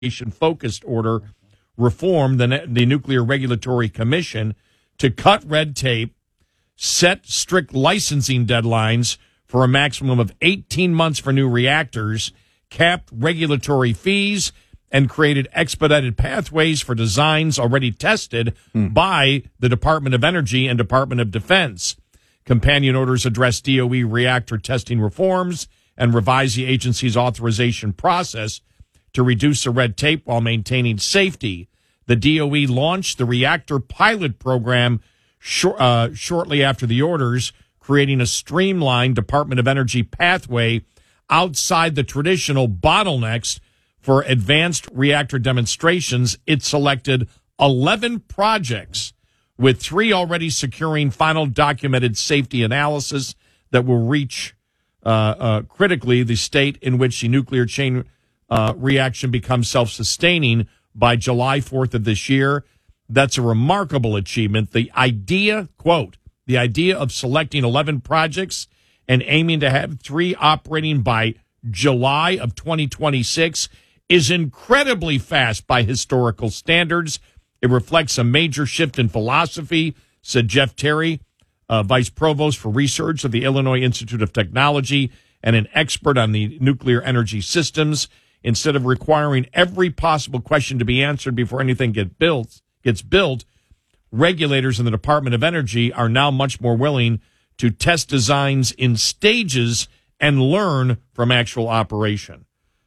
focused order reformed the Nuclear Regulatory Commission to cut red tape, set strict licensing deadlines for a maximum of 18 months for new reactors, capped regulatory fees, and created expedited pathways for designs already tested by the Department of Energy and Department of Defense. Companion orders address DOE reactor testing reforms and revise the agency's authorization process to reduce the red tape while maintaining safety. The DOE launched the reactor pilot program shortly after the orders, creating a streamlined Department of Energy pathway outside the traditional bottlenecks for advanced reactor demonstrations. It selected 11 projects, with 3 already securing final documented safety analysis that will reach critically the state in which the nuclear chain reaction becomes self-sustaining by July 4th of this year. That's a remarkable achievement. The idea, quote, the idea of selecting 11 projects and aiming to have 3 operating by July of 2026 is incredibly fast by historical standards. It reflects a major shift in philosophy, said Jeff Terry, Vice Provost for Research of the Illinois Institute of Technology and an expert on the nuclear energy systems. Instead of requiring every possible question to be answered before anything gets built, regulators in the Department of Energy are now much more willing to test designs in stages and learn from actual operation.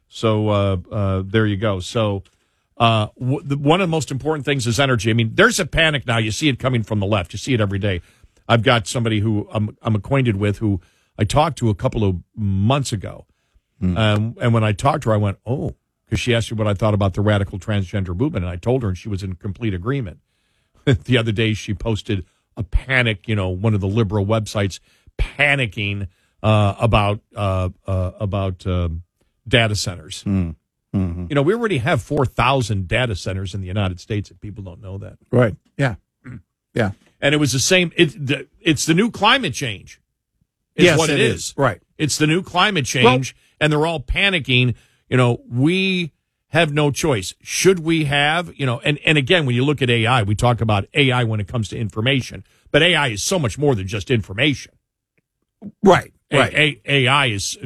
So there you go. So one of the most important things is energy. I mean, there's a panic now. You see it coming from the left. You see it every day. I've got somebody who I'm acquainted with who I talked to a couple of months ago. And when I talked to her, I went, oh, because she asked me what I thought about the radical transgender movement. And I told her, and she was in complete agreement. The other day, she posted a panic, one of the liberal websites panicking about data centers. Mm-hmm. We already have 4,000 data centers in the United States, and people don't know that. Right. Yeah. Yeah. And it was the same. It's the new climate change. Is what it is. Right. It's the new climate change, and they're all panicking. We have no choice. Should we have, and again, when you look at AI, we talk about AI when it comes to information, but AI is so much more than just information. Right. AI is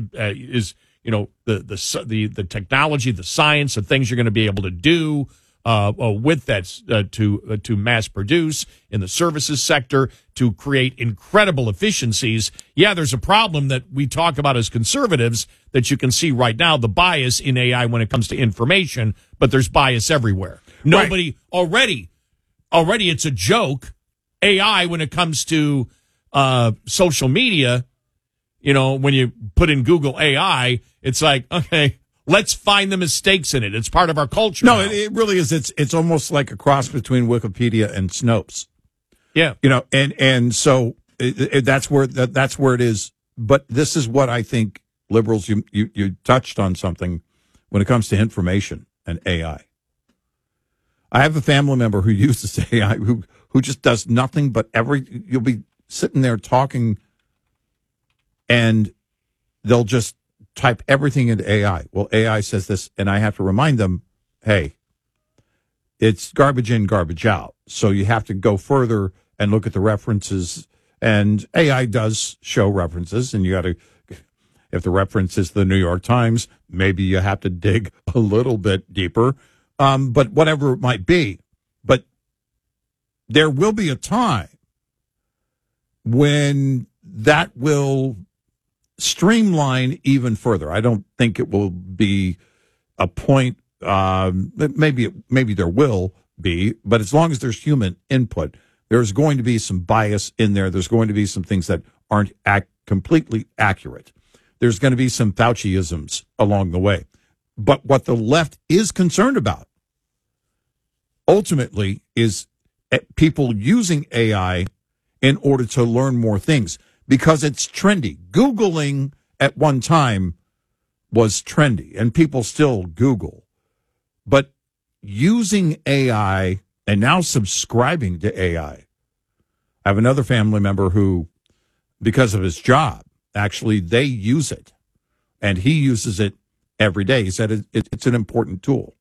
the technology, the science, the things you're going to be able to do with that to mass produce in the services sector to create incredible efficiencies. Yeah, there's a problem that we talk about as conservatives that you can see right now, the bias in AI when it comes to information, but there's bias everywhere. Nobody already it's a joke. AI when it comes to social media, when you put in Google AI, it's like, okay, let's find the mistakes in it. It's part of our culture. No, it really is. It's almost like a cross between Wikipedia and Snopes. Yeah. And so that's where it is. But this is what I think liberals, you touched on something when it comes to information and AI. I have a family member who uses AI who just does nothing but you'll be sitting there talking and they'll just type everything into AI. Well, AI says this, and I have to remind them, hey, it's garbage in, garbage out. So you have to go further and look at the references. And AI does show references, and you got to, if the reference is the New York Times, maybe you have to dig a little bit deeper. But whatever it might be. But there will be a time when that will streamline even further. I don't think it will be a point. Maybe there will be, but as long as there's human input, there's going to be some bias in there. There's going to be some things that aren't completely accurate. There's going to be some Fauciisms along the way. But what the left is concerned about ultimately is people using AI in order to learn more things because it's trendy. Googling at one time was trendy, and people still Google. But using AI and now subscribing to AI. I have another family member who, because of his job, actually they use it, and he uses it every day. He said it's an important tool.